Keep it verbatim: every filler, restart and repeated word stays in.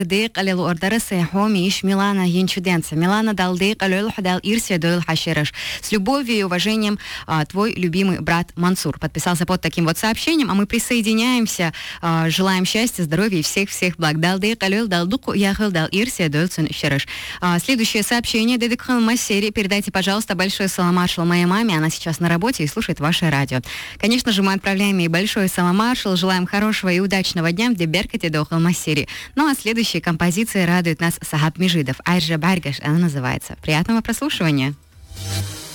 دقيقة للأوردر سيحومي إيش Милана Янчуденца. Милана дал дقيقة лёлхадал Ирсия дойл хашераш. С любовью и уважением, а, твой любимый брат Мансур. Подписался под таким вот сообщением, а мы присоединяемся. А, желаем счастья, здоровья и всех-всех благ. Дал дقيقة лёл дал дуку яхал дал Ирсия дойл хашераш. Следующее сообщение. Дедекхан Массери. Передайте, пожалуйста, большой салам маршал моей маме. Она сейчас на работе и слушает ваше радио. Конечно же, мы отправляем ей большой салам маршал. Желаем хорошего и удачного дня в Деберкете Дохал Массери. Ну а следующая композиция радует нас Сахаб Межидов. Айржа Баргаш, она называется. Приятного прослушивания.